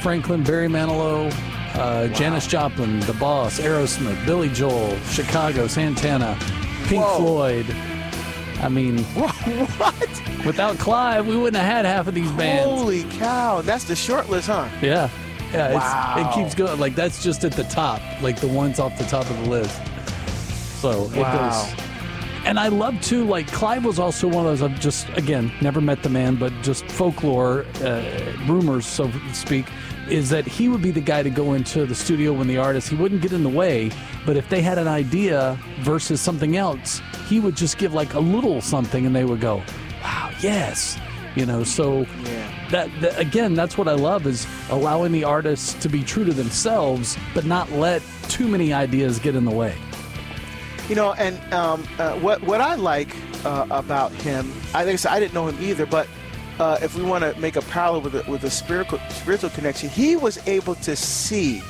Franklin, Barry Manilow, Janis Joplin, The Boss, Aerosmith, Billy Joel, Chicago, Santana, Pink Floyd. I mean, what? Without Clive, we wouldn't have had half of these bands. Holy cow. That's the short list, huh? Yeah. Yeah, wow. It keeps going. Like, that's just at the top, like the ones off the top of the list. So it goes. And I love, too, like, Clive was also one of those, I've just, again, never met the man, but just folklore, rumors, so to speak, is that he would be the guy to go into the studio when the artist, he wouldn't get in the way, but if they had an idea versus something else, he would just give, like, a little something, and they would go, wow, yes. You know, so that again, that's what I love, is allowing the artists to be true to themselves, but not let too many ideas get in the way. You know, and what I like about him, I didn't know him either, but if we want to make a parallel with a spiritual connection, he was able to see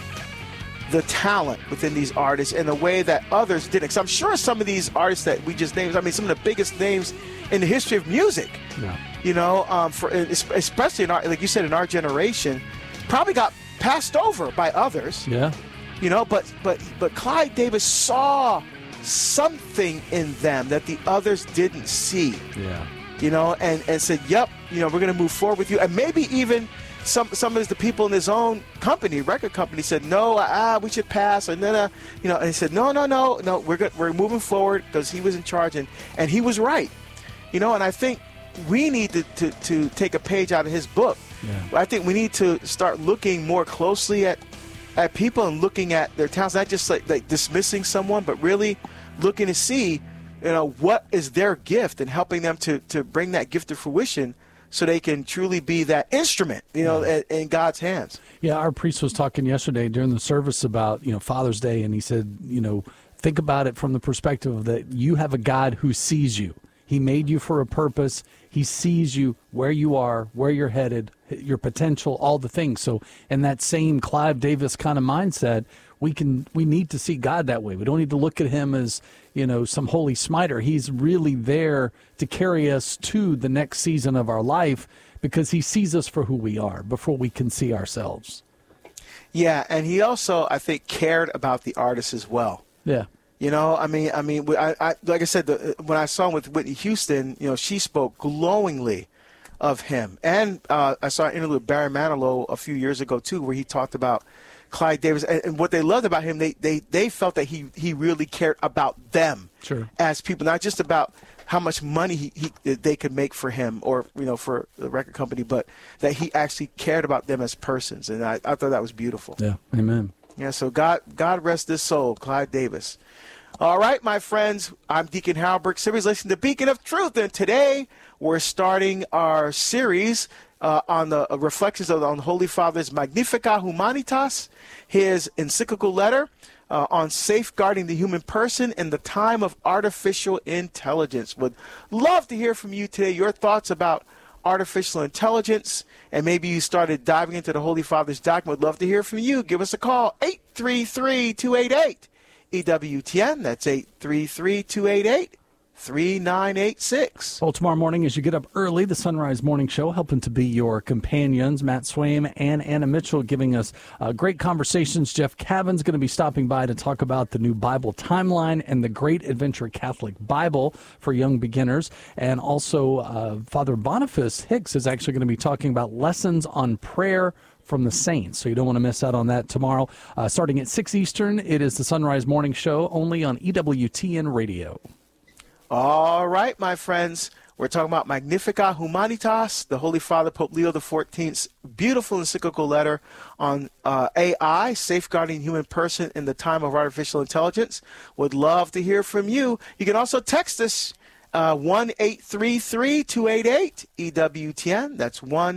the talent within these artists in a way that others didn't. Because I'm sure some of these artists that we just named, I mean, some of the biggest names in the history of music, you know, especially like you said, in our generation, probably got passed over by others. Yeah. You know, but Clive Davis saw something in them that the others didn't see. Yeah. You know, and said, yep, you know, we're going to move forward with you. And maybe even some of the people in his own company, record company, said, no, we should pass. And then, you know, and he said, no, we're moving forward, because he was in charge. And he was right. You know, and I think we need to take a page out of his book. Yeah. I think we need to start looking more closely at people and looking at their talents, not just like dismissing someone, but really looking to see, you know, what is their gift, and helping them to bring that gift to fruition so they can truly be that instrument, you know, in God's hands. Yeah, our priest was talking yesterday during the service about, you know, Father's Day, and he said, you know, think about it from the perspective that you have a God who sees you. He made you for a purpose. He sees you where you are, where you're headed, your potential, all the things. So in that same Clive Davis kind of mindset, we need to see God that way. We don't need to look at him as, you know, some holy smiter. He's really there to carry us to the next season of our life, because he sees us for who we are before we can see ourselves. Yeah, and he also, I think, cared about the artists as well. Yeah. You know, I mean, I like I said, when I saw him with Whitney Houston, you know, she spoke glowingly of him. And I saw an interview with Barry Manilow a few years ago, too, where he talked about Clive Davis. And what they loved about him, they felt that he really cared about them as people, not just about how much money they could make for him, or, you know, for the record company, but that he actually cared about them as persons. And I thought that was beautiful. Yeah, amen. Yeah, so God rest his soul, Clive Davis. All right, my friends, I'm Deacon Harold Burke Series, listening to Beacon of Truth, and today we're starting our series on the reflections on the Holy Father's Magnificat Humanitas, his encyclical letter on safeguarding the human person in the time of artificial intelligence. Would love to hear from you today, your thoughts about artificial intelligence, and maybe you started diving into the Holy Father's document. Would love to hear from you. Give us a call, 833-288. EWTN, that's 833-288-3986. Well, tomorrow morning, as you get up early, the Sunrise Morning Show, helping to be your companions, Matt Swaim and Anna Mitchell, giving us great conversations. Jeff Cavan's going to be stopping by to talk about the new Bible timeline and the Great Adventure Catholic Bible for young beginners. And also, Father Boniface Hicks is actually going to be talking about lessons on prayer from the saints. So you don't want to miss out on that tomorrow. Starting at 6 Eastern, it is the Sunrise Morning Show, only on EWTN Radio. All right, my friends. We're talking about Magnificat Humanitas, the Holy Father, Pope Leo XIV's beautiful encyclical letter on AI, safeguarding the human person in the time of artificial intelligence. Would love to hear from you. You can also text us, 1-833-288-EWTN. That's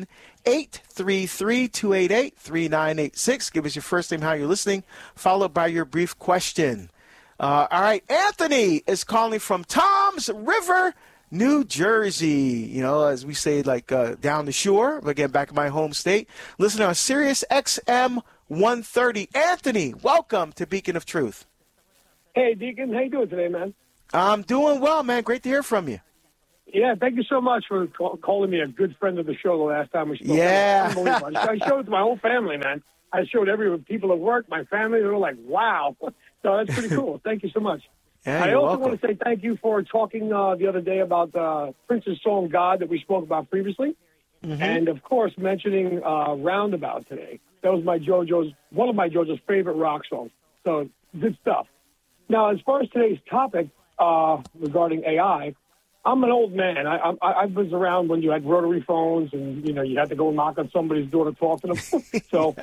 1-833-288-3986. Give us your first name, how you're listening, followed by your brief question. All right, Anthony is calling from Toms River, New Jersey. You know, as we say, like down the shore. Again, back in my home state. Listening on Sirius XM 130. Anthony, welcome to Beacon of Truth. Hey, Deacon. How you doing today, man? I'm doing well, man. Great to hear from you. Yeah, thank you so much for calling me a good friend of the show the last time we spoke. Yeah. Unbelievable. I showed it to my whole family, man. I showed people at work, my family. They were like, wow. So that's pretty cool. Thank you so much. Yeah, I you're also welcome. want to say thank you for talking the other day about Prince's song God that we spoke about previously. Mm-hmm. And, of course, mentioning Roundabout today. That was one of my JoJo's favorite rock songs. So good stuff. Now, as far as today's topic regarding AI, I'm an old man. I was around when you had rotary phones and, you had to go knock on somebody's door to talk to them. So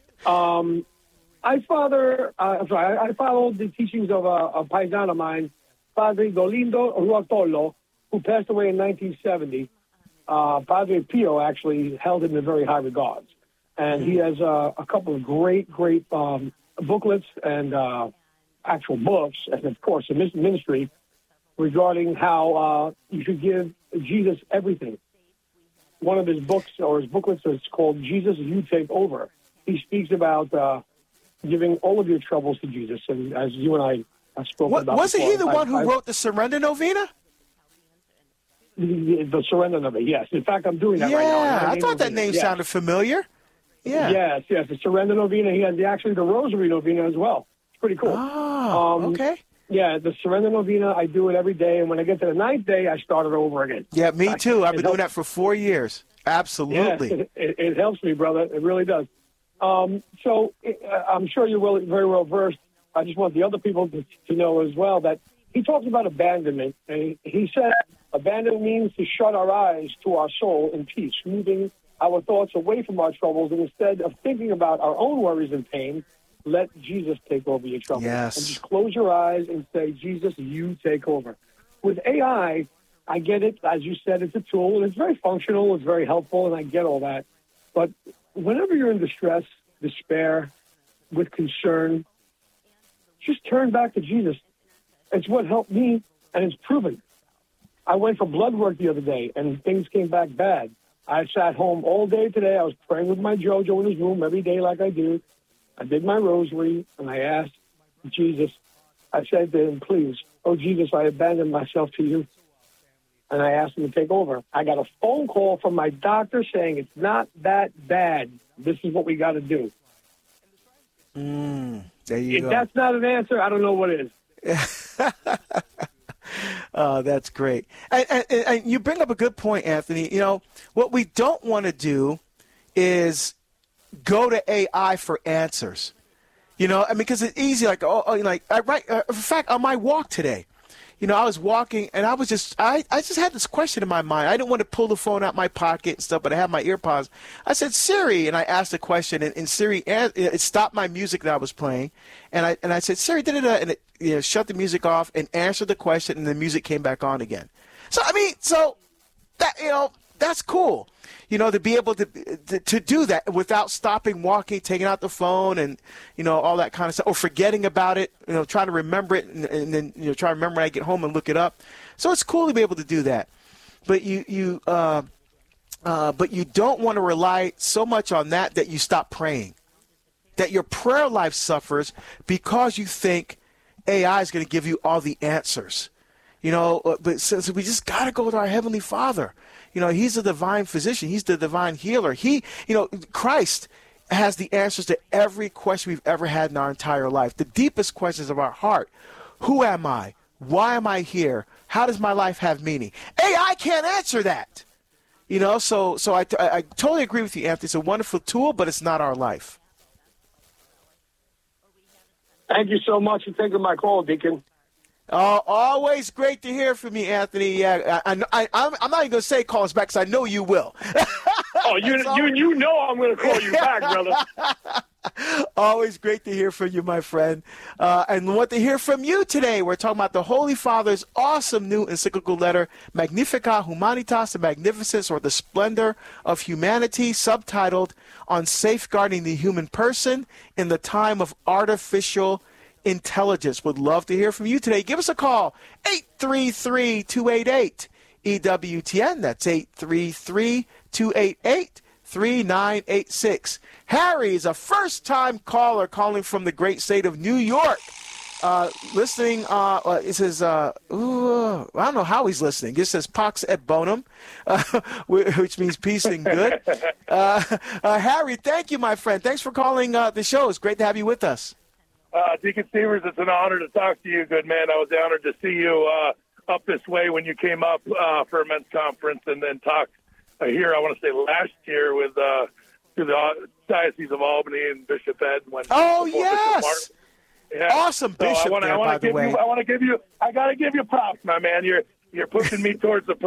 I followed the teachings of a paisan of mine, Padre Dolindo Ruotolo, who passed away in 1970. Padre Pio actually held him in very high regards. And he has a couple of great booklets and actual books, and, of course, a ministry regarding how you should give Jesus everything. One of his books or his booklets is called Jesus, You Take Over. He speaks about giving all of your troubles to Jesus. And as you and I have spoken about Wasn't before, he the one who wrote the Surrender Novena? The Surrender Novena, yes. In fact, I'm doing that right now. Yeah, I thought that name sounded familiar. Yeah. Yes, the Surrender Novena. He has actually the Rosary Novena as well. It's pretty cool. Oh, okay. Yeah, the Surrender Novena, I do it every day, and when I get to the 9th day, I start it over again. Yeah, me too. I've been doing that for 4 years. Absolutely. Yeah, it helps me, brother. It really does. So I'm sure you're very well versed. I just want the other people to know as well that he talks about abandonment, and he said abandonment means to shut our eyes to our soul in peace, moving our thoughts away from our troubles, and instead of thinking about our own worries and pain, let Jesus take over your troubles. Yes. And just close your eyes and say, Jesus, you take over. With AI, I get it. As you said, it's a tool, and it's very functional. It's very helpful, and I get all that. But whenever you're in distress, despair, with concern, just turn back to Jesus. It's what helped me, and it's proven. I went for blood work the other day, and things came back bad. I sat home all day today. I was praying with my JoJo in his room every day like I do. I did my rosary, and I asked Jesus, I said to him, please, oh, Jesus, I abandon myself to you. And I asked him to take over. I got a phone call from my doctor saying it's not that bad. This is what we got to do. There you go. If that's not an answer, I don't know what is. Oh, that's great. And you bring up a good point, Anthony. What we don't want to do is go to AI for answers. Because it's easy. In fact, on my walk today, I was walking and I just had this question in my mind. I didn't want to pull the phone out my pocket and stuff, but I had my earpods. I said, Siri, and I asked a question, and Siri, it stopped my music that I was playing, and I said, Siri, da-da-da, and it shut the music off and answered the question, and the music came back on again. So that that's cool. To be able to do that without stopping walking, taking out the phone, and all that kind of stuff, or forgetting about it. Trying to remember it, and then try to remember when I get home and look it up. So it's cool to be able to do that, but you don't want to rely so much on that you stop praying, that your prayer life suffers because you think AI is going to give you all the answers. But so we just got to go to our Heavenly Father. He's the divine physician. He's the divine healer. Christ has the answers to every question we've ever had in our entire life. The deepest questions of our heart. Who am I? Why am I here? How does my life have meaning? AI can't answer that. So I totally agree with you, Anthony. It's a wonderful tool, but it's not our life. Thank you so much for taking my call, Deacon. Always great to hear from you, Anthony. Yeah, I'm not even going to say call us back because I know you will. Oh, you know I'm going to call you back, brother. Always great to hear from you, my friend. And what to hear from you today. We're talking about the Holy Father's awesome new encyclical letter, Magnificat Humanitas, the magnificence or the splendor of humanity, subtitled On Safeguarding the Human Person in the Time of Artificial Intelligence. Would love to hear from you today. Give us a call, 833-288-EWTN. That's 833-288-3986. Harry is a first-time caller calling from the great state of New York. listening. It says, I don't know how he's listening. It says Pax et Bonum, which means peace and good. Harry, thank you, my friend. Thanks for calling the show. It's great to have you with us. Deacon Stevers, it's an honor to talk to you, good man. I was honored to see you up this way when you came up for a men's conference and then talked here, I want to say last year, with through the Diocese of Albany and Bishop Ed. Oh, yes. Yeah. Awesome Bishop there, by the way. I got to give you props, my man. You're pushing me towards the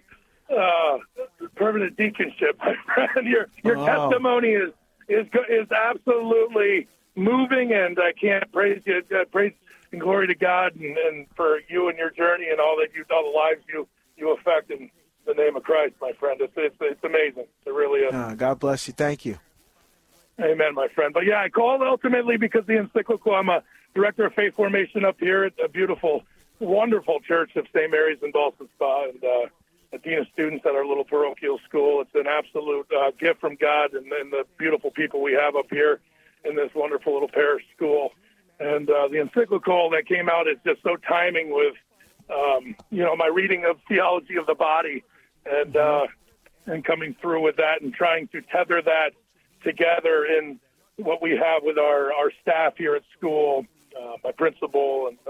permanent deaconship, my friend. Your testimony is absolutely moving, and I can't praise you. Praise and glory to God, and for you and your journey and all the lives you affect in the name of Christ, my friend. It's amazing. It really is. God bless you. Thank you. Amen, my friend. But yeah, I called ultimately because the encyclical. I'm a director of faith formation up here at a beautiful, wonderful church of St. Mary's in Dawson Spa, and a dean of students at our little parochial school. It's an absolute gift from God and the beautiful people we have up here in this wonderful little parish school. And the encyclical that came out is just so timing with, my reading of theology of the body and coming through with that and trying to tether that together in what we have with our staff here at school, my principal and,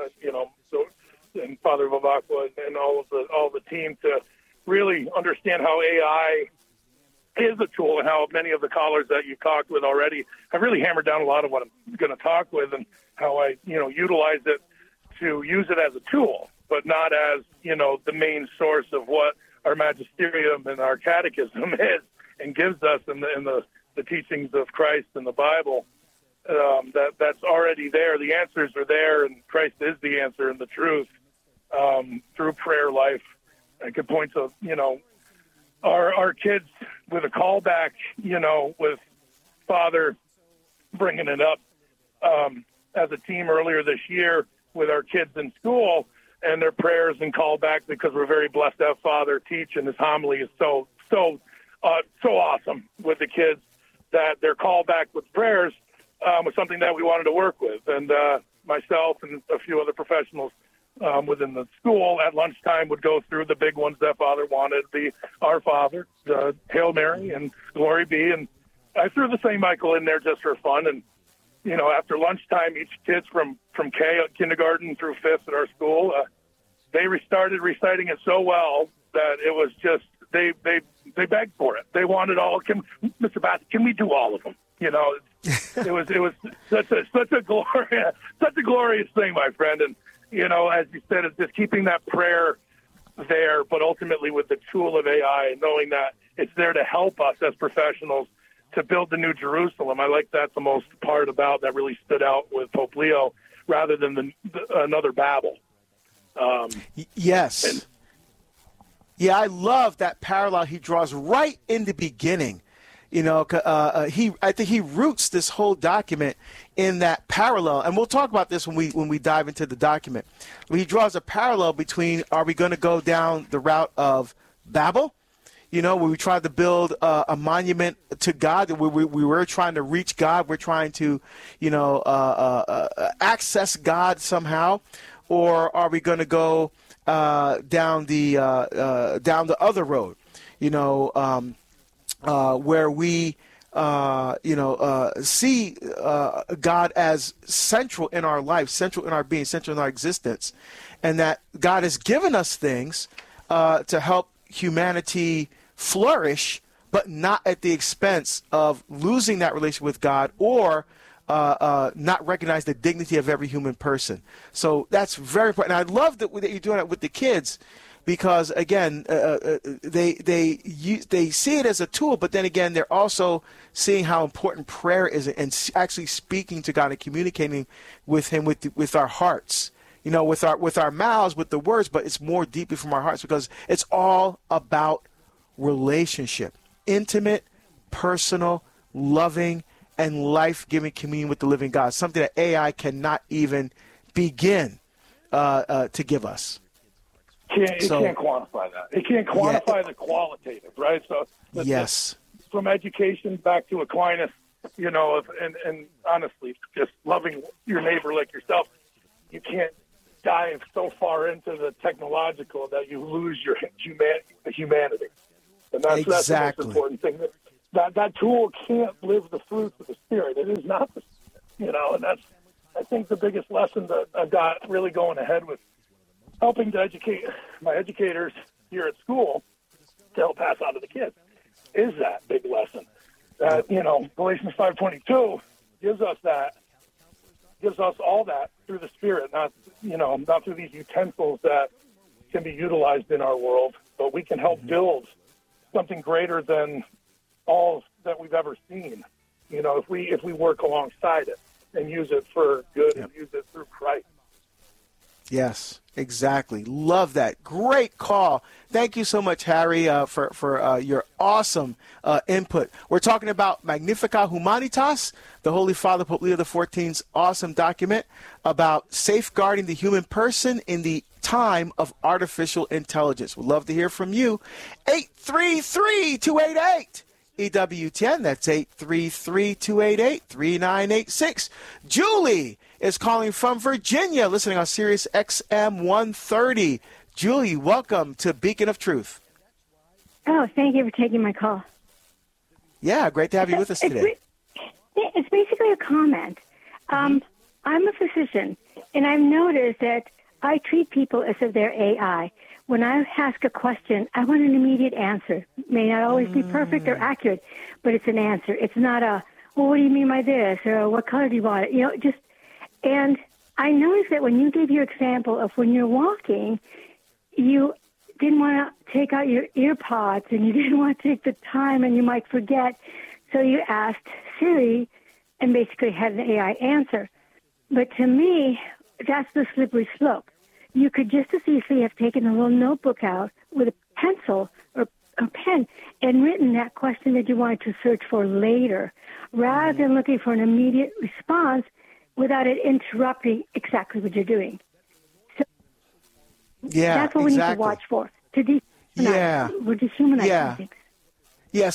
and Father Vavakwa and all the team to really understand how AI is a tool and how many of the callers that you talked with already have really hammered down a lot of what I'm going to talk with and how I, utilize it to use it as a tool, but not as, the main source of what our magisterium and our catechism is and gives us in the teachings of Christ and the Bible. That's already there. The answers are there, and Christ is the answer and the truth through prayer life. I could point to, our kids with a callback, with Father bringing it up as a team earlier this year with our kids in school and their prayers and callback, because we're very blessed to have Father teach, and his homily is so awesome with the kids that their callback with prayers was something that we wanted to work with. And myself and a few other professionals within the school at lunchtime would go through the big ones that Father wanted, the Our Father, the Hail Mary, and Glory Be. And I threw the St. Michael in there just for fun. And, after lunchtime, each kid's from kindergarten through fifth at our school, they started reciting it so well that it was just, they begged for it. They wanted all. Mr. Bass, can we do all of them? It was such a glorious thing, my friend. And as you said, it's just keeping that prayer there, but ultimately with the tool of AI, and knowing that it's there to help us as professionals to build the New Jerusalem. I like that the most part about that really stood out with Pope Leo, rather than another Babel. Yes. I love that parallel he draws right in the beginning. I think he roots this whole document in that parallel, and we'll talk about this when we dive into the document. He draws a parallel between, are we going to go down the route of Babel, where we tried to build a monument to God, we were trying to reach God, we're trying to, access God somehow, or are we going to go down the other road, where we, see God as central in our life, central in our being, central in our existence, and that God has given us things to help humanity flourish, but not at the expense of losing that relationship with God or not recognize the dignity of every human person. So that's very important. And I love that you're doing that with the kids, because again, they see it as a tool, but then again, they're also seeing how important prayer is, and actually speaking to God and communicating with Him with our hearts, with our mouths, with the words, but it's more deeply from our hearts, because it's all about relationship, intimate, personal, loving, and life-giving communion with the living God, something that AI cannot even begin to give us. It can't quantify that. It can't quantify the qualitative, right? So yes, from education back to Aquinas, and honestly, just loving your neighbor like yourself. you can't dive so far into the technological that you lose your humanity. And that's the most important thing. That tool can't live the fruits of the Spirit. It is not the Spirit, and that's, I think, the biggest lesson that I've got really going ahead with helping to educate my educators here at school to help pass on to the kids is that big lesson. That, Galatians 5:22 gives us all that through the Spirit, not through these utensils that can be utilized in our world, but we can help build something greater than all that we've ever seen. If we work alongside it and use it for good and use it through Christ. Yes, exactly. Love that. Great call. Thank you so much, Harry, for your awesome input. We're talking about Magnificat Humanitas, the Holy Father, Pope Leo XIV's awesome document about safeguarding the human person in the time of artificial intelligence. We'd love to hear from you. 833-288. EWTN, that's 833-288-3986. Julie is calling from Virginia, listening on Sirius XM 130. Julie, welcome to Beacon of Truth. Oh, thank you for taking my call. Yeah, great to have you with us today. It's basically a comment. I'm a physician, and I've noticed that I treat people as if they're AI. When I ask a question, I want an immediate answer. It may not always be perfect or accurate, but it's an answer. It's not well, what do you mean by this? Or what color do you want it? And I noticed that when you gave your example of when you're walking, you didn't want to take out your ear pods and you didn't want to take the time and you might forget. So you asked Siri and basically had an AI answer. But to me, that's the slippery slope. You could just as easily have taken a little notebook out with a pencil or a pen and written that question that you wanted to search for later, rather than looking for an immediate response without it interrupting exactly what you're doing. So that's what we need to watch for. To dehumanize. We're dehumanizing things. Yeah.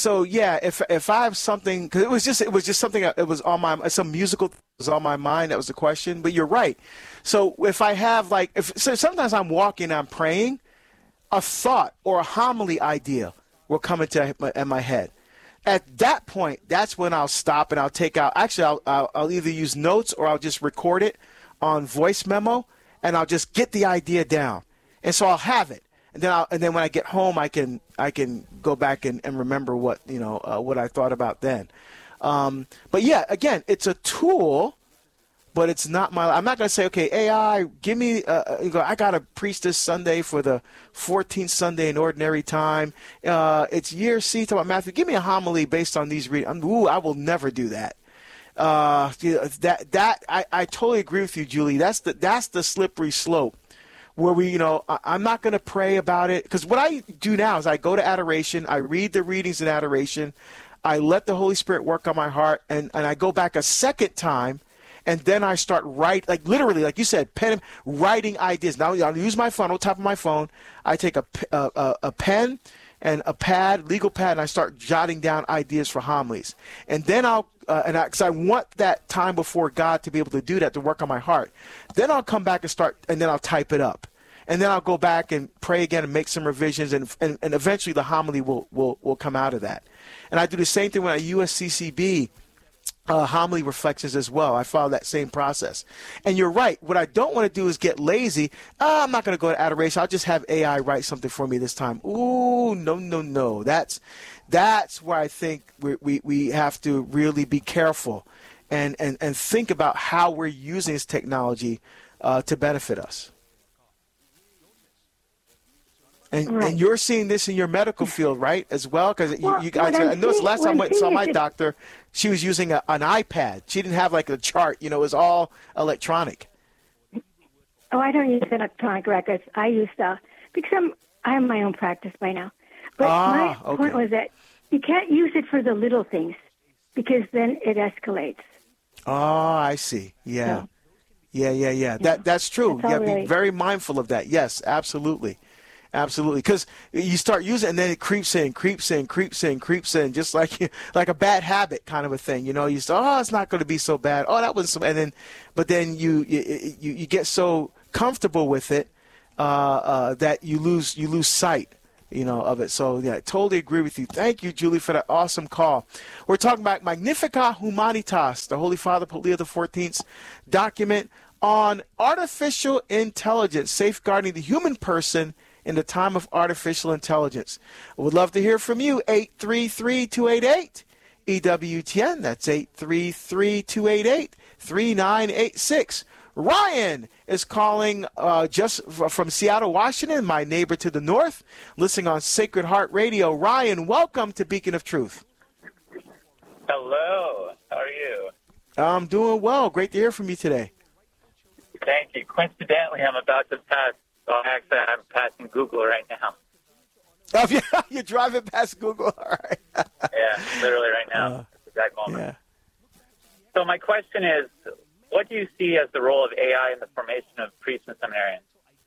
If I have something, because it was just something that was on my, some musical was on my mind. That was the question. But you're right. So if I have so sometimes I'm walking, I'm praying, a thought or a homily idea will come into my head. At that point, that's when I'll stop and I'll take out. Actually, I'll either use notes or I'll just record it on voice memo, and I'll just get the idea down. And so I'll have it. And then when I get home, I can go back and remember what I thought about then. But yeah, again, it's a tool, but it's not I'm not going to say, okay, AI, give me. I got to preach this Sunday for the 14th Sunday in Ordinary Time. It's year C, talk about Matthew. Give me a homily based on these readings. I will never do that. I totally agree with you, Julie. That's the slippery slope. Where I'm not going to pray about it, because what I do now is I go to adoration, I read the readings in adoration, I let the Holy Spirit work on my heart, and I go back a second time, and then I start literally, like you said, writing ideas. Now I'll use my phone, on top of my phone, I take a pen and a pad, legal pad, and I start jotting down ideas for homilies. And then because I want that time before God to be able to do that, to work on my heart. Then I'll come back and then I'll type it up. And then I'll go back and pray again and make some revisions, and eventually the homily will come out of that. And I do the same thing when I USCCB homily reflections as well. I follow that same process. And you're right. What I don't want to do is get lazy. I'm not going to go to adoration. I'll just have AI write something for me this time. Ooh, no. That's where I think we have to really be careful and think about how we're using this technology to benefit us. And you're seeing this in your medical field, right, as well? Because you guys, I noticed last time I saw my doctor, she was using an iPad. She didn't have a chart. It was all electronic. Oh, I don't use electronic records. I use because I have my own practice by now. But my point was that you can't use it for the little things, because then it escalates. Oh, I see. Yeah. Yeah. That's true. You have to be very mindful of that. Yes, absolutely. Absolutely, because you start using it, and then it creeps in, just like a bad habit kind of a thing. You start, it's not going to be so bad. Oh, that was so, but then you get so comfortable with it that you lose sight, of it. So yeah, I totally agree with you. Thank you, Julie, for that awesome call. We're talking about Magnificat Humanitas, the Holy Father Pope Leo XIV's document on artificial intelligence, safeguarding the human person in the time of artificial intelligence. I would love to hear from you. 833-288-EWTN. That's 833-288-3986. Ryan is calling just from Seattle, Washington, my neighbor to the north, listening on Sacred Heart Radio. Ryan, welcome to Beacon of Truth. Hello. How are you? I'm doing well. Great to hear from you today. Thank you. Coincidentally, I'm about to pass. So actually, I'm passing Google right now. Oh, yeah, you're driving past Google. All right. Yeah, literally right now. At the exact moment. Yeah. So my question is, what do you see as the role of AI in the formation of priests and seminarians?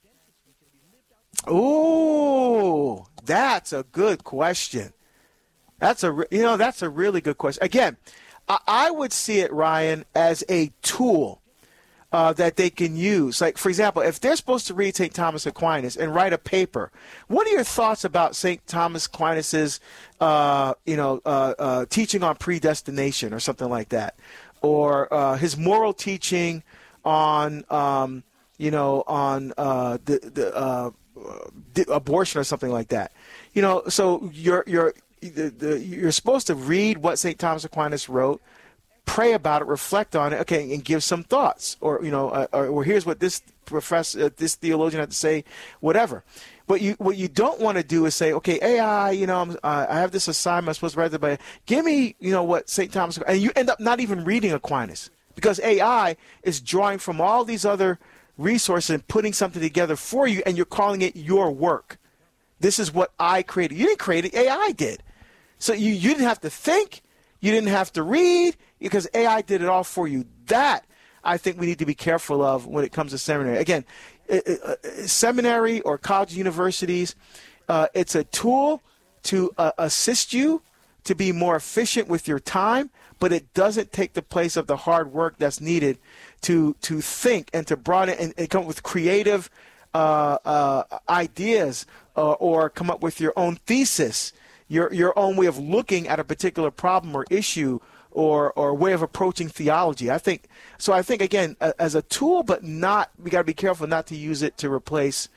Ooh, that's a good question. That's a really good question. Again, I would see it, Ryan, as a tool that they can use. Like, for example, if they're supposed to read St. Thomas Aquinas and write a paper, what are your thoughts about St. Thomas Aquinas's, teaching on predestination or something like that, or his moral teaching on, abortion or something like that? So you're supposed to read what St. Thomas Aquinas wrote, pray about it, reflect on it, okay, and give some thoughts, or here's what this professor, this theologian had to say, whatever. But what you don't want to do is say, okay, AI, I have this assignment I'm supposed to write it, but give me, what St. Thomas, and you end up not even reading Aquinas, because AI is drawing from all these other resources and putting something together for you, and you're calling it your work. This is what I created. You didn't create it, AI did. So you didn't have to think, you didn't have to read, because AI did it all for you. That, I think, we need to be careful of when it comes to seminary. Again, seminary or college universities, it's a tool to assist you to be more efficient with your time, but it doesn't take the place of the hard work that's needed to think and to broaden and come up with creative ideas or come up with your own thesis, your own way of looking at a particular problem or issue or way of approaching theology. I think again, as a tool, but we got to be careful not to use it to replace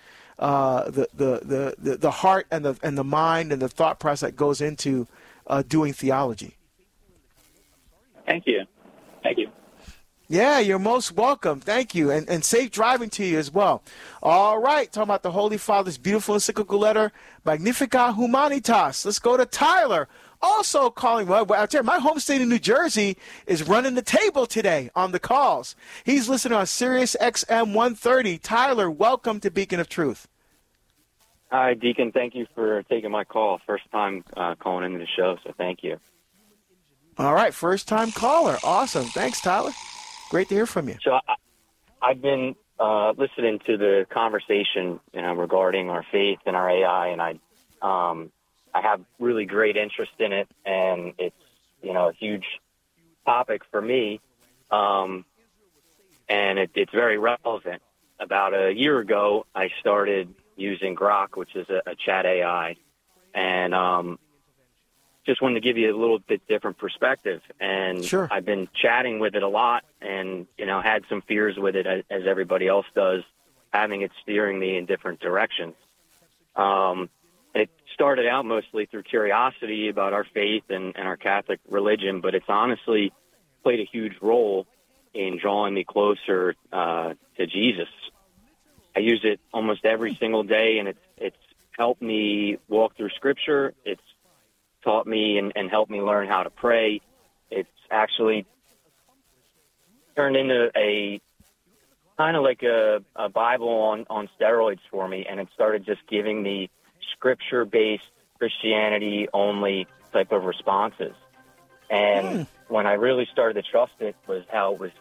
the heart and the mind and the thought process that goes into doing theology. Thank you. Yeah, you're most welcome. Thank you. And safe driving to you as well. All right, talking about the Holy Father's beautiful encyclical letter, Magnificat Humanitas. Let's go to Tyler. Also calling, well, I tell you, my home state of New Jersey is running the table today on the calls. He's listening on Sirius XM 130. Tyler, welcome to Beacon of Truth. Hi, Deacon. Thank you for taking my call. First time calling into the show, so thank you. All right, first-time caller. Awesome. Thanks, Tyler. Great to hear from you. So I've been listening to the conversation, regarding our faith and our AI, and I have really great interest in it, and it's, a huge topic for me, and it's very relevant. About a year ago, I started using Grok, which is a chat AI, and just wanted to give you a little bit different perspective. And sure. I've been chatting with it a lot and, had some fears with it, as everybody else does, having it steering me in different directions. It started out mostly through curiosity about our faith and our Catholic religion, but it's honestly played a huge role in drawing me closer to Jesus. I use it almost every single day, and it's helped me walk through Scripture. It's taught me and helped me learn how to pray. It's actually turned into a kind of like a Bible on steroids for me, and it started just giving me Scripture-based, Christianity-only type of responses. And when I really started to trust it was how it was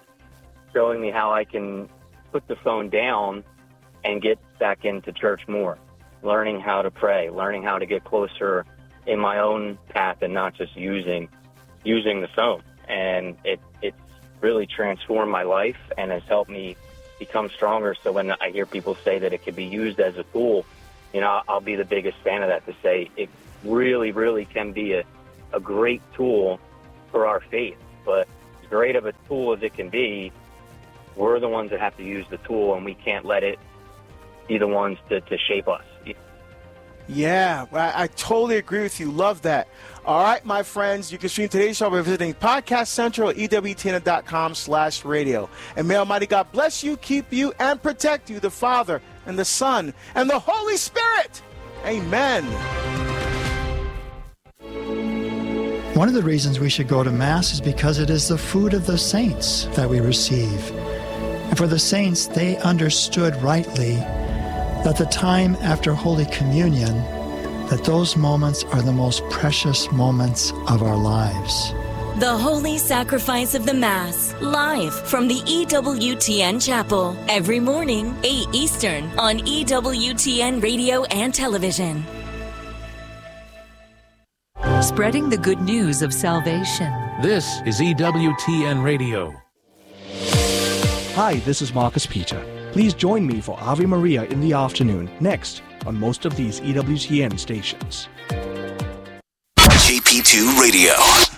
showing me how I can put the phone down and get back into church more. learning how to pray, learning how to get closer in my own path and not just using the phone. And it's really transformed my life and has helped me become stronger. So when I hear people say that it can be used as a tool, I'll be the biggest fan of that, to say it really, really can be a great tool for our faith. But as great of a tool as it can be, we're the ones that have to use the tool, and we can't let it be the ones to shape us. Yeah, I totally agree with you. Love that. All right, my friends, you can stream today's show by visiting Podcast Central at EWTN.com/radio. And may Almighty God bless you, keep you, and protect you, the Father, and the Son, and the Holy Spirit. Amen. One of the reasons we should go to Mass is because it is the food of the saints that we receive. And for the saints, they understood rightly that the time after Holy Communion, that those moments are the most precious moments of our lives. The Holy Sacrifice of the Mass, live from the EWTN Chapel, every morning, 8 Eastern, on EWTN Radio and Television. Spreading the good news of salvation. This is EWTN Radio. Hi, this is Marcus Peter. Please join me for Ave Maria in the afternoon, next, on most of these EWTN stations. JP2 Radio.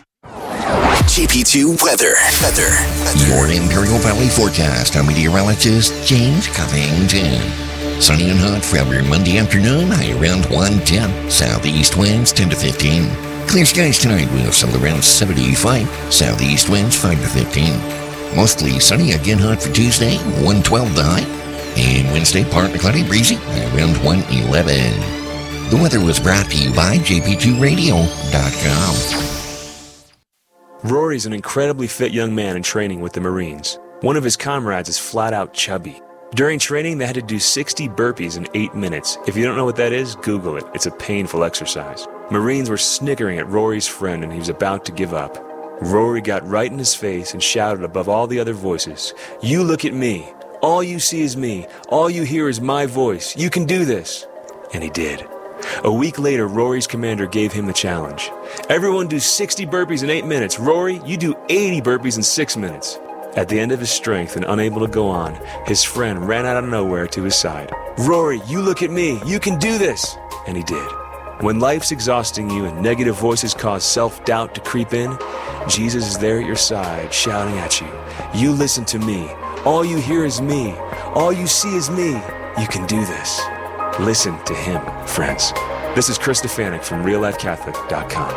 JP2 Weather. Your Imperial Valley forecast. I'm meteorologist James Covington. Sunny and hot for every Monday afternoon, high around 110. Southeast winds 10 to 15. Clear skies tonight with some around 75. Southeast winds 5 to 15. Mostly sunny, again hot for Tuesday, 112 the high. And Wednesday, partly cloudy, breezy, around 111. The weather was brought to you by JP2Radio.com. Rory's an incredibly fit young man in training with the Marines. One of his comrades is flat out chubby. During training, they had to do 60 burpees in 8 minutes. If you don't know what that is, Google it. It's a painful exercise. Marines were snickering at Rory's friend, and he was about to give up. Rory got right in his face and shouted above all the other voices, "You look at me. All you see is me. All you hear is my voice. You can do this." And he did. A week later, Rory's commander gave him the challenge. Everyone do 60 burpees in 8 minutes. Rory, you do 80 burpees in 6 minutes. At the end of his strength and unable to go on, his friend ran out of nowhere to his side. "Rory, you look at me. You can do this." And he did. When life's exhausting you and negative voices cause self-doubt to creep in, Jesus is there at your side, shouting at you, "You listen to me. All you hear is me. All you see is me. You can do this." Listen to him, friends. This is Chris Stefanik from RealLifeCatholic.com.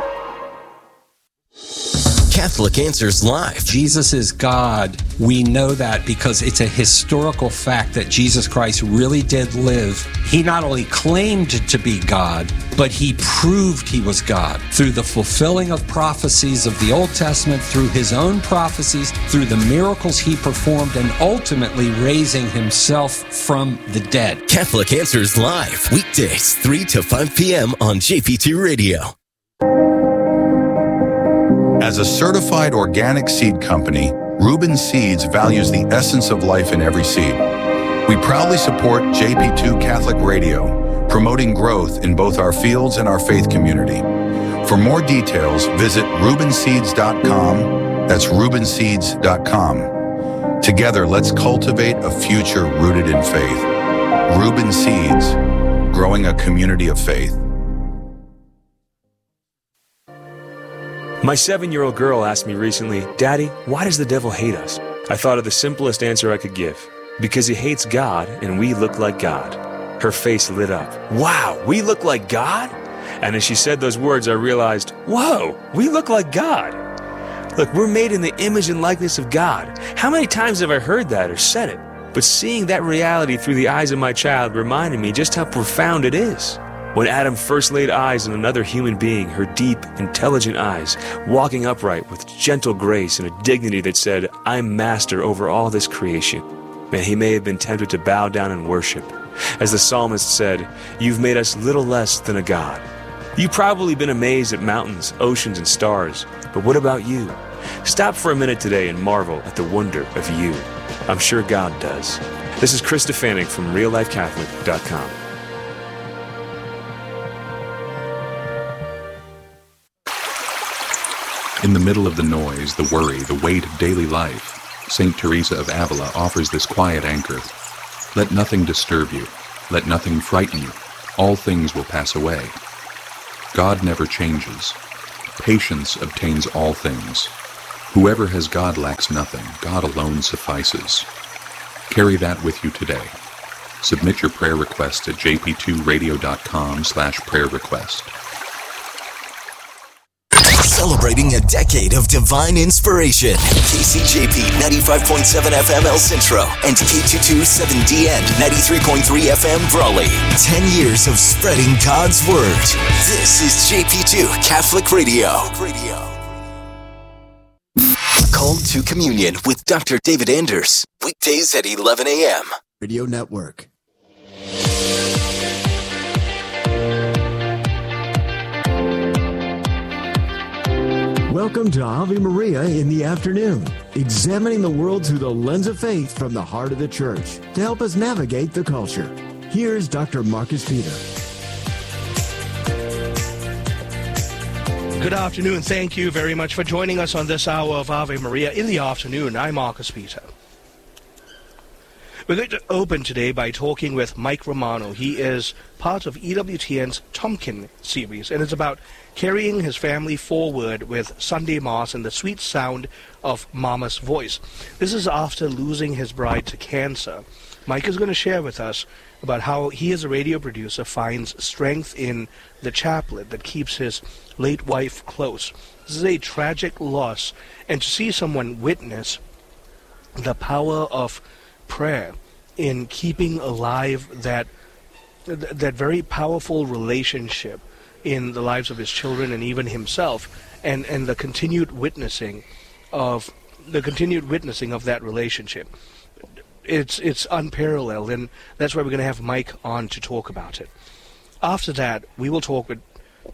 Catholic Answers Live. Jesus is God. We know that because it's a historical fact that Jesus Christ really did live. He not only claimed to be God, but he proved he was God through the fulfilling of prophecies of the Old Testament, through his own prophecies, through the miracles he performed, and ultimately raising himself from the dead. Catholic Answers Live. Weekdays, 3 to 5 p.m. on JP2 Radio. As a certified organic seed company, Reuben Seeds values the essence of life in every seed. We proudly support JP2 Catholic Radio, promoting growth in both our fields and our faith community. For more details, visit ReubenSeeds.com. That's ReubenSeeds.com. Together, let's cultivate a future rooted in faith. Reuben Seeds, growing a community of faith. My 7-year-old girl asked me recently, "Daddy, why does the devil hate us?" I thought of the simplest answer I could give. Because he hates God and we look like God. Her face lit up. "Wow, we look like God?" And as she said those words, I realized, whoa, we look like God. Look, we're made in the image and likeness of God. How many times have I heard that or said it? But seeing that reality through the eyes of my child reminded me just how profound it is. When Adam first laid eyes on another human being, her deep, intelligent eyes, walking upright with gentle grace and a dignity that said, "I'm master over all this creation," and he may have been tempted to bow down and worship. As the psalmist said, "You've made us little less than a god." You've probably been amazed at mountains, oceans, and stars, but what about you? Stop for a minute today and marvel at the wonder of you. I'm sure God does. This is Chris Stefanik from RealLifeCatholic.com. In the middle of the noise, the worry, the weight of daily life, St. Teresa of Avila offers this quiet anchor. Let nothing disturb you. Let nothing frighten you. All things will pass away. God never changes. Patience obtains all things. Whoever has God lacks nothing. God alone suffices. Carry that with you today. Submit your prayer request at jp2radio.com/prayer request. Celebrating a decade of divine inspiration. KCJP 95.7 FM El Centro and K227DN 93.3 FM Brawley. 10 years of spreading God's Word. This is JP2 Catholic Radio. Call to Communion with Dr. David Anders. Weekdays at 11 a.m. Radio Network. Welcome to Ave Maria in the afternoon, examining the world through the lens of faith from the heart of the church to help us navigate the culture. Here's Dr. Marcus Peter. Good afternoon. Thank you very much for joining us on this hour of Ave Maria in the afternoon. I'm Marcus Peter. We're going to open today by talking with Mike Romano. He is part of EWTN's Tomkin series, and it's about carrying his family forward with Sunday Mass and the sweet sound of Mama's voice. This is after losing his bride to cancer. Mike is going to share with us about how he, as a radio producer, finds strength in the chaplet that keeps his late wife close. This is a tragic loss, and to see someone witness the power of prayer in keeping alive that very powerful relationship in the lives of his children and even himself, and the continued witnessing of that relationship. It's unparalleled, and that's why we're going to have Mike on to talk about it. After that, we will talk with,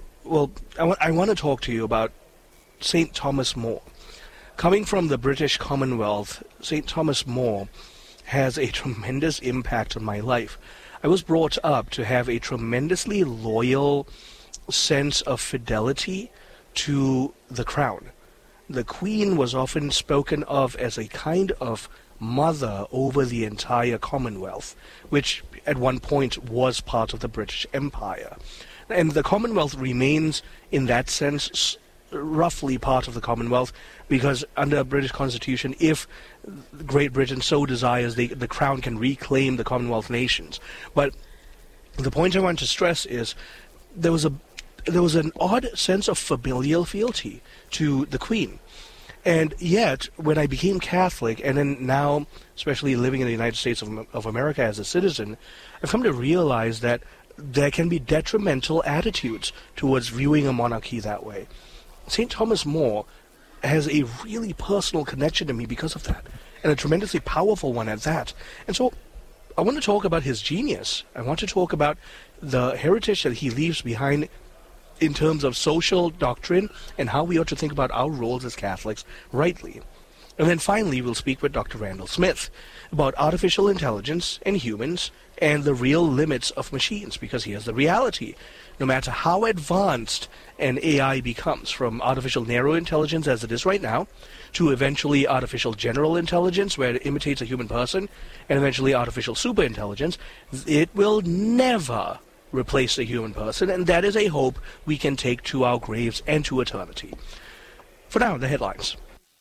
I want to talk to you about St. Thomas More. Coming from the British Commonwealth, St. Thomas More has a tremendous impact on my life. I was brought up to have a tremendously loyal sense of fidelity to the crown. The Queen was often spoken of as a kind of mother over the entire Commonwealth, which at one point was part of the British Empire. And the Commonwealth remains, in that sense, roughly part of the Commonwealth, because under a British Constitution, if Great Britain so desires, the Crown can reclaim the Commonwealth nations. But the point I want to stress is there was an odd sense of familial fealty to the Queen. And yet, when I became Catholic, and then now, especially living in the United States of America as a citizen, I've come to realize that there can be detrimental attitudes towards viewing a monarchy that way. St. Thomas More has a really personal connection to me because of that, and a tremendously powerful one at that. And so I want to talk about his genius. I want to talk about the heritage that he leaves behind in terms of social doctrine and how we ought to think about our roles as Catholics rightly. And then finally, we'll speak with Dr. Randall Smith about artificial intelligence and humans and the real limits of machines, because here's the reality. No matter how advanced an AI becomes, from artificial narrow intelligence as it is right now, to eventually artificial general intelligence, where it imitates a human person, and eventually artificial superintelligence, it will never replace the human person, and that is a hope we can take to our graves and to eternity. For now, the headlines.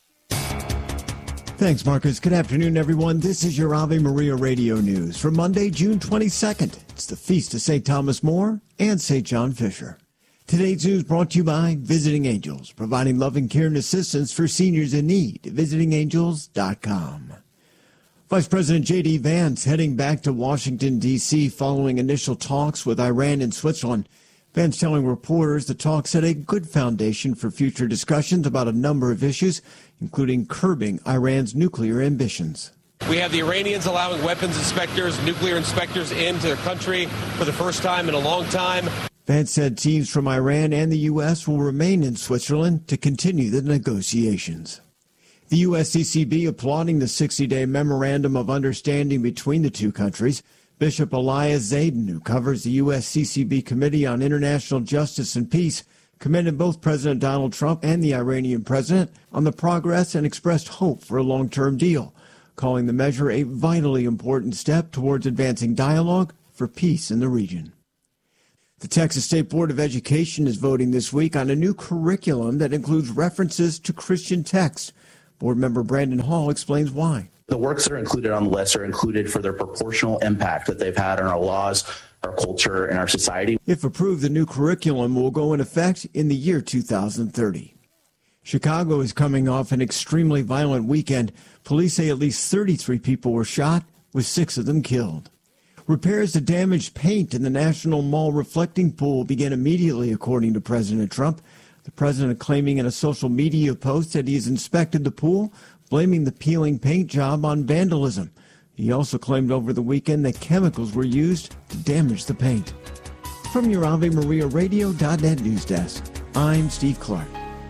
Thanks, Marcus. Good afternoon, everyone. This is your Ave Maria Radio News for Monday, June 22nd. It's the Feast of St. Thomas More and St. John Fisher. Today's news brought to you by Visiting Angels, providing loving care and assistance for seniors in need. VisitingAngels.com. Vice President J.D. Vance heading back to Washington, D.C. following initial talks with Iran and Switzerland. Vance telling reporters the talks set a good foundation for future discussions about a number of issues, including curbing Iran's nuclear ambitions. We have the Iranians allowing weapons inspectors, nuclear inspectors into their country for the first time in a long time. Vance said teams from Iran and the U.S. will remain in Switzerland to continue the negotiations. The USCCB applauding the 60-day memorandum of understanding between the two countries. Bishop Elias Zayden, who covers the USCCB Committee on International Justice and Peace, commended both President Donald Trump and the Iranian president on the progress and expressed hope for a long-term deal, calling the measure a vitally important step towards advancing dialogue for peace in the region. The Texas State Board of Education is voting this week on a new curriculum that includes references to Christian texts. Board member Brandon Hall explains why. The works that are included on the list are included for their proportional impact that they've had on our laws, our culture, and our society. If approved, the new curriculum will go in effect in the year 2030. Chicago is coming off an extremely violent weekend. Police say at least 33 people were shot, with 6 of them killed. Repairs to damaged paint in the National Mall reflecting pool began immediately, according to President Trump. The president claiming in a social media post that he's inspected the pool, blaming the peeling paint job on vandalism. He also claimed over the weekend that chemicals were used to damage the paint. From your AveMariaRadio.net news desk, I'm Steve Clark.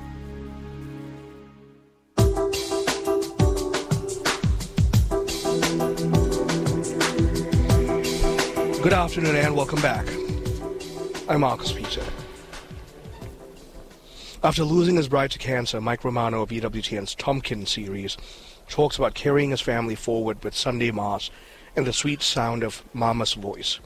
Good afternoon and welcome back. I'm Marcus Peter. After losing his bride to cancer, Mike Romano of EWTN's Tompkins series talks about carrying his family forward with Sunday Mass and the sweet sound of Mama's voice.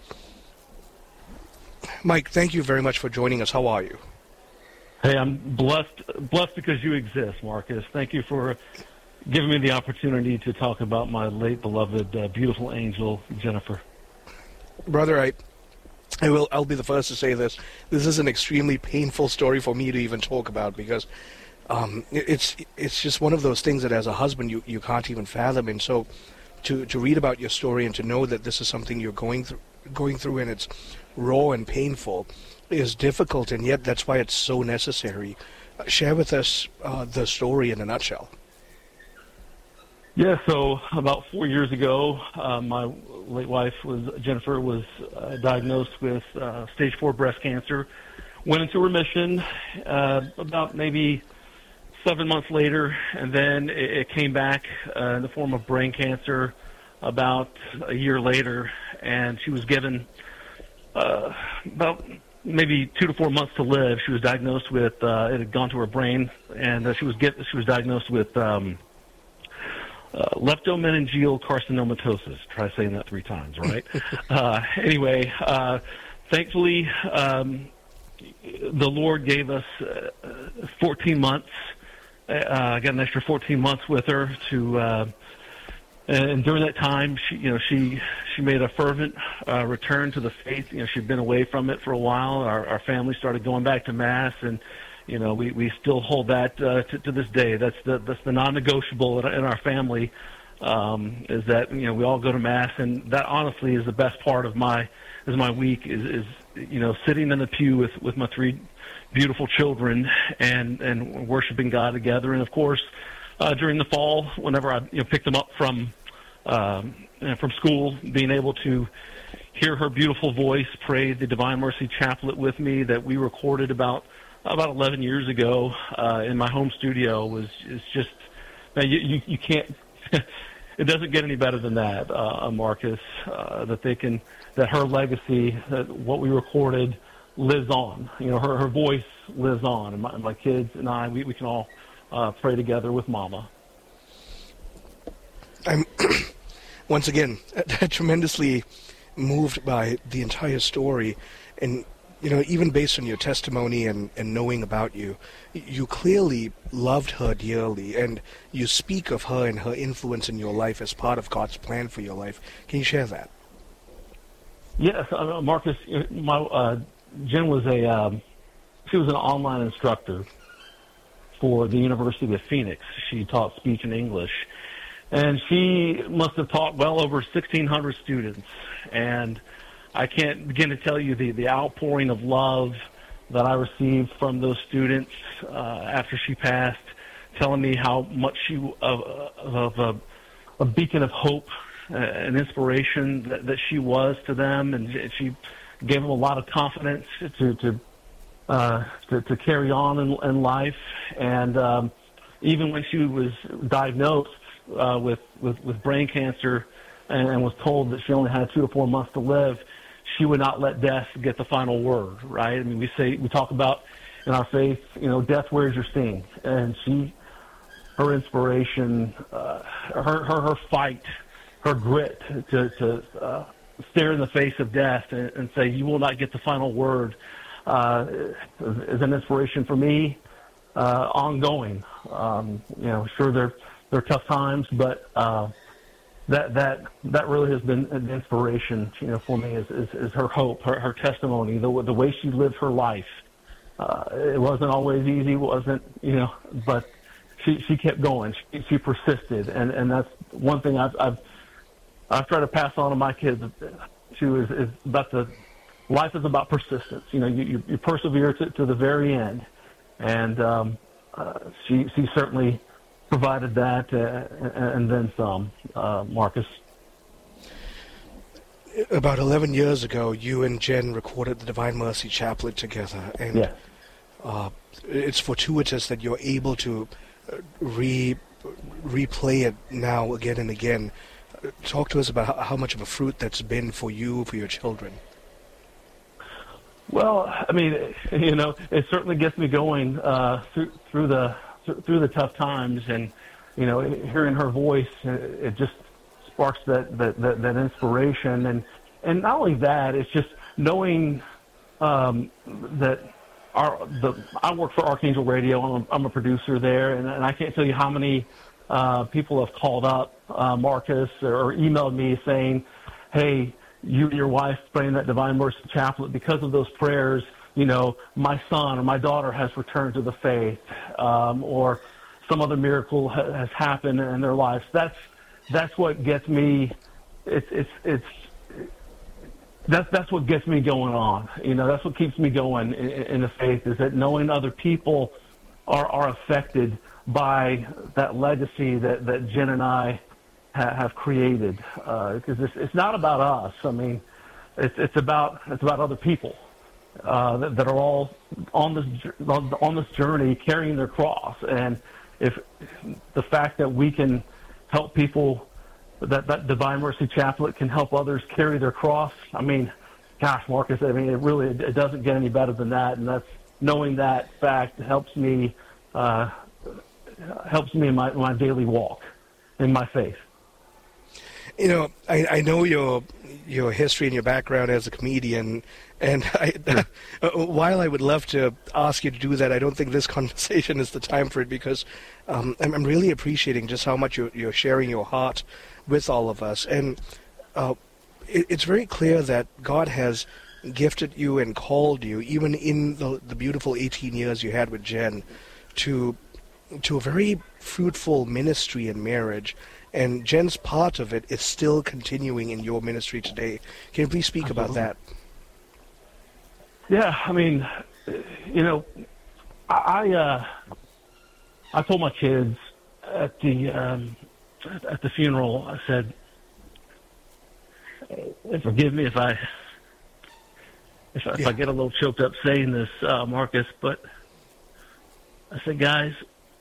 Mike, thank you very much for joining us. How are you? Hey, I'm blessed because you exist, Marcus. Thank you for giving me the opportunity to talk about my late beloved, beautiful angel, Jennifer. Brother, I'll be the first to say this. This is an extremely painful story for me to even talk about because it's just one of those things that as a husband you can't even fathom. And so to read about your story and to know that this is something you're going through and it's raw and painful is difficult, and yet that's why it's so necessary. Share with us the story in a nutshell. Yeah, so about 4 years ago, my late wife, Jennifer, was diagnosed with stage 4 breast cancer. Went into remission about maybe 7 months later, and then it came back in the form of brain cancer about a year later, and she was given about maybe 2 to 4 months to live. She was diagnosed with it had gone to her brain, and she was diagnosed with leptomeningeal carcinomatosis. Try saying that 3 times, right? Anyway, thankfully, the Lord gave us 14 months. I got an extra 14 months with her to, and during that time, she made a fervent return to the faith. She'd been away from it for a while. Our family started going back to Mass, and we still hold that to this day. That's the non-negotiable in our family, is that we all go to Mass, and that honestly is the best part of my week is sitting in the pew with my 3 beautiful children and worshiping God together. And of course, during the fall, whenever I picked them up from school, being able to hear her beautiful voice pray the Divine Mercy Chaplet with me that we recorded about 11 years ago in my home studio is just, man, you can't, it doesn't get any better than that, Marcus, that her legacy, that what we recorded lives on. Her voice lives on, and my kids and I, we can all pray together with Mama. I'm once again tremendously moved by the entire story, and even based on your testimony and knowing about you, you clearly loved her dearly, and you speak of her and her influence in your life as part of God's plan for your life. Can you share that? Yes, Marcus. Jen was she was an online instructor for the University of Phoenix. She taught speech and English, and she must have taught well over 1,600 students. And I can't begin to tell you the outpouring of love that I received from those students after she passed, telling me how much of a beacon of hope and inspiration that she was to them, and she gave them a lot of confidence to carry on in life. And even when she was diagnosed with brain cancer and was told that she only had 2 to 4 months to live, she would not let death get the final word, right? I mean, we talk about our faith, death wears your sting. And her inspiration, her fight, her grit to stare in the face of death and say, you will not get the final word, is an inspiration for me, ongoing. Sure, there are tough times, but that really has been an inspiration, for me is her hope, her testimony, the way she lived her life. It wasn't always easy, but she kept going. She persisted, and that's one thing I've tried to pass on to my kids too. Is about life is about persistence. You persevere to the very end, and she certainly provided that, and then some, Marcus. About 11 years ago, you and Jen recorded the Divine Mercy Chaplet together, and yeah. It's fortuitous that you're able to replay it now again and again. Talk to us about how much of a fruit that's been for you, for your children. Well, I mean, it certainly gets me going through the tough times, and hearing her voice, it just sparks that inspiration, and not only that, it's just knowing that I work for Archangel Radio. I'm a producer there, and I can't tell you how many people have called up Marcus or emailed me saying, "Hey, you and your wife praying that Divine Mercy Chaplet, because of those prayers, my son or my daughter has returned to the faith, or some other miracle has happened in their lives." That's what gets me. That's what gets me going on. That's what keeps me going in the faith, is that knowing other people are affected by that legacy that Jen and I have created. Because it's not about us. I mean, it's about other people that are all on this journey carrying their cross. And if the fact that we can help people, that Divine Mercy Chaplet can help others carry their cross. I mean, gosh, Marcus, it doesn't get any better than that. And that's knowing that fact helps me in my daily walk, in my faith. I know your history and your background as a comedian, and while I would love to ask you to do that, I don't think this conversation is the time for it, because I'm really appreciating just how much you're sharing your heart with all of us. And it's very clear that God has gifted you and called you, even in the beautiful 18 years you had with Jen, to a very fruitful ministry and marriage. And Jen's part of it is still continuing in your ministry today. Can you please speak about that? Yeah, I mean, I told my kids at the funeral, I said, forgive me if I get a little choked up saying this, Marcus, but I said, guys,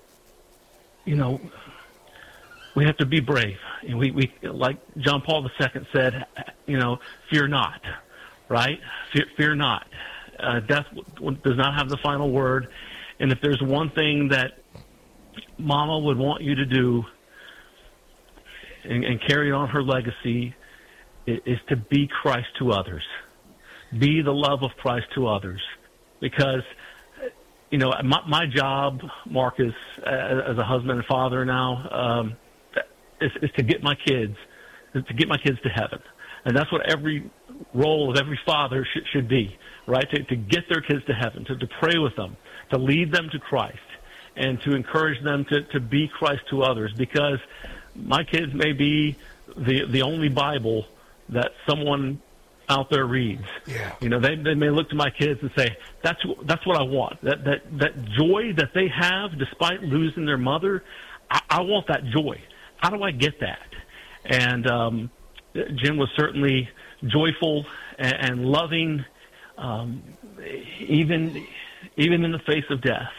we have to be brave. And we like John Paul II said, fear not, right? Fear not. Death does not have the final word. And if there's one thing that Mama would want you to do and carry on her legacy, is to be Christ to others. Be the love of Christ to others. Because, my job, Marcus, as a husband and father now, is to get my kids to heaven. And that's what every role of every father should be, right? To get their kids to heaven, to pray with them, to lead them to Christ, and to encourage them to be Christ to others. Because my kids may be the only Bible that someone out there reads. Yeah. They may look to my kids and say, that's what I want. That joy that they have despite losing their mother, I want that joy. How do I get that? And Jen was certainly joyful and loving, even in the face of death.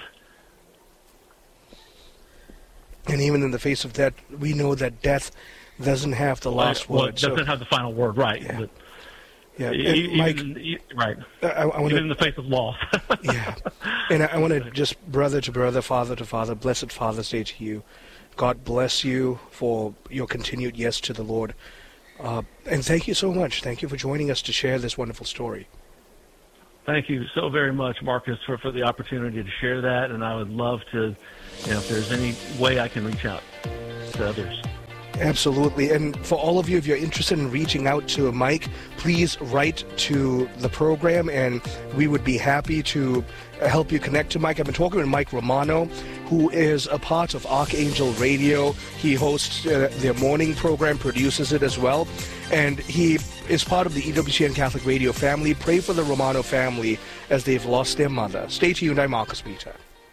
And even in the face of that, we know that death doesn't have the last word. It doesn't have the final word, right? Yeah. Yeah, Mike, right. I want even in the face of loss. Yeah, and I want to just brother to brother, father to father, blessed Father's Day to you. God bless you for your continued yes to the Lord. And thank you so much. Thank you for joining us to share this wonderful story. Thank you so very much, Marcus, for the opportunity to share that. And I would love to, if there's any way I can reach out to others. Absolutely. And for all of you, if you're interested in reaching out to Mike, please write to the program, and we would be happy to help you connect to Mike. I've been talking with Mike Romano, who is a part of Archangel Radio. He hosts their morning program, produces it as well, and he is part of the EWTN Catholic Radio family. Pray for the Romano family as they've lost their mother. Stay tuned. I'm Marcus Peter.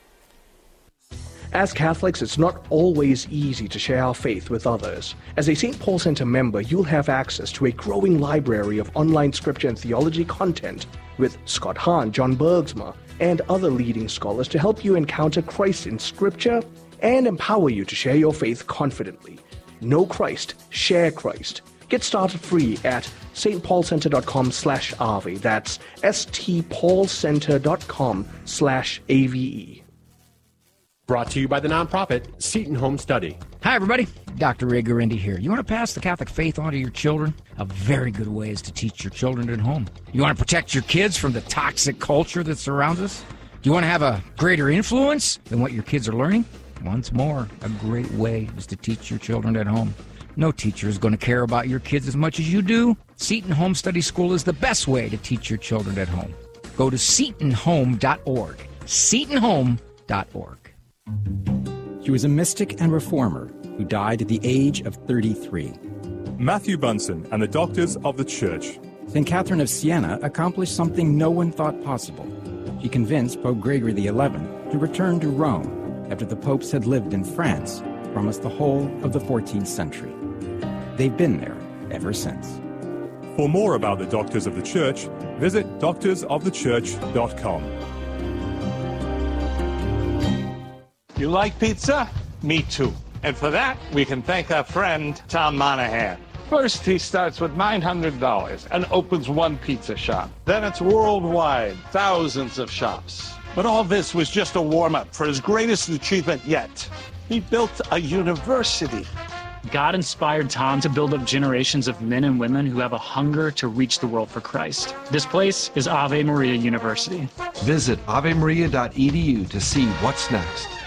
As Catholics, it's not always easy to share our faith with others. As a St. Paul Center member, you'll have access to a growing library of online scripture and theology content with Scott Hahn, John Bergsma, and other leading scholars to help you encounter Christ in scripture and empower you to share your faith confidently. Know Christ, share Christ. Get started free at stpaulcenter.com/AVE. That's stpaulcenter.com/AVE. Brought to you by the nonprofit Seton Home Study. Hi, everybody. Dr. Ray Guarendi here. You want to pass the Catholic faith on to your children? A very good way is to teach your children at home. You want to protect your kids from the toxic culture that surrounds us? Do you want to have a greater influence than what your kids are learning? Once more, a great way is to teach your children at home. No teacher is going to care about your kids as much as you do. Seton Home Study School is the best way to teach your children at home. Go to setonhome.org. setonhome.org. He was a mystic and reformer who died at the age of 33. Matthew Bunson and the Doctors of the Church. St. Catherine of Siena accomplished something no one thought possible. She convinced Pope Gregory XI to return to Rome after the popes had lived in France for almost the whole of the 14th century. They've been there ever since. For more about the Doctors of the Church, visit doctorsofthechurch.com. You like pizza? Me too. And for that, we can thank our friend, Tom Monahan. First, he starts with $900 and opens one pizza shop. Then it's worldwide, thousands of shops. But all this was just a warm-up for his greatest achievement yet. He built a university. God inspired Tom to build up generations of men and women who have a hunger to reach the world for Christ. This place is Ave Maria University. Visit avemaria.edu to see what's next.